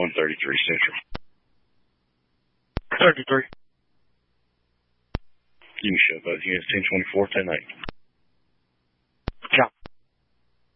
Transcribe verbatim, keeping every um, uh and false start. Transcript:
one thirty-three Central. thirty-three. You can show both units ten twenty-four, ten eight.